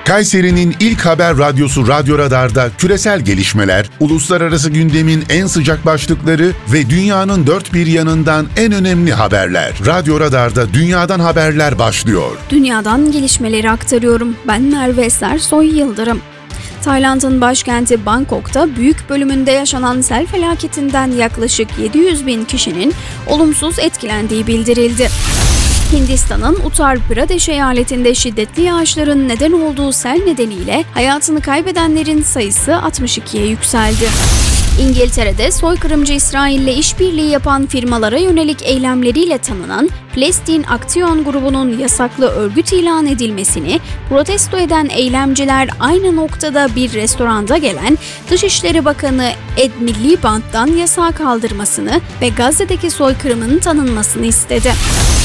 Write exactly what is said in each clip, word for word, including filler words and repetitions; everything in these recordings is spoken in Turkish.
Kayseri'nin ilk haber radyosu Radyo Radar'da küresel gelişmeler, uluslararası gündemin en sıcak başlıkları ve dünyanın dört bir yanından en önemli haberler. Radyo Radar'da dünyadan haberler başlıyor. Dünyadan gelişmeleri aktarıyorum. Ben Merve Eser Soy Yıldırım. Tayland'ın başkenti Bangkok'ta büyük bölümünde yaşanan sel felaketinden yaklaşık yedi yüz bin kişinin olumsuz etkilendiği bildirildi. Hindistan'ın Uttar Pradesh eyaletinde şiddetli yağışların neden olduğu sel nedeniyle hayatını kaybedenlerin sayısı altmış ikiye yükseldi. İngiltere'de soykırımcı İsrail'le işbirliği yapan firmalara yönelik eylemleriyle tanınan Palestine Action grubunun yasaklı örgüt ilan edilmesini protesto eden eylemciler aynı noktada bir restoranda gelen Dışişleri Bakanı Ed Miliband'dan yasağı kaldırmasını ve Gazze'deki soykırımın tanınmasını istedi.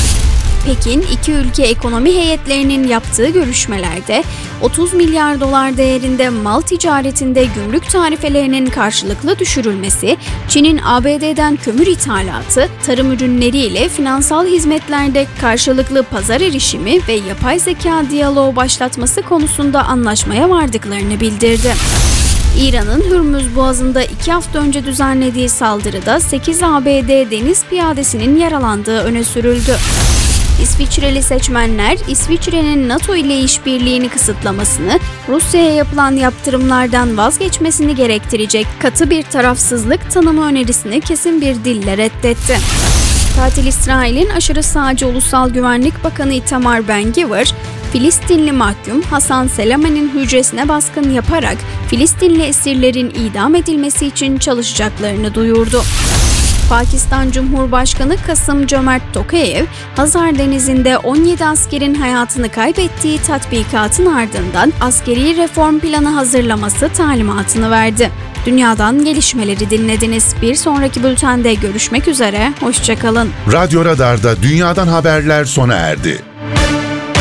Pekin, iki ülke ekonomi heyetlerinin yaptığı görüşmelerde otuz milyar dolar değerinde mal ticaretinde gümrük tarifelerinin karşılıklı düşürülmesi, Çin'in A B D'den kömür ithalatı, tarım ürünleri ile finansal hizmetlerde karşılıklı pazar erişimi ve yapay zeka diyaloğu başlatması konusunda anlaşmaya vardıklarını bildirdi. İran'ın Hürmüz Boğazı'nda iki hafta önce düzenlediği saldırıda sekiz A B D deniz piyadesinin yaralandığı öne sürüldü. İsviçreli seçmenler, İsviçre'nin NATO ile işbirliğini kısıtlamasını, Rusya'ya yapılan yaptırımlardan vazgeçmesini gerektirecek katı bir tarafsızlık tanımı önerisini kesin bir dille reddetti. Katil İsrail'in aşırı sağcı Ulusal Güvenlik Bakanı Itamar Ben-Gvir, Filistinli mahkum Hasan Selame'nin hücresine baskın yaparak Filistinli esirlerin idam edilmesi için çalışacaklarını duyurdu. Pakistan Cumhurbaşkanı Kasım Cömert Tokayev, Hazar Denizi'nde on yedi askerin hayatını kaybettiği tatbikatın ardından askeri reform planı hazırlaması talimatını verdi. Dünyadan gelişmeleri dinlediniz. Bir sonraki bültende görüşmek üzere, hoşça kalın. Radyo Radar'da dünyadan haberler sona erdi.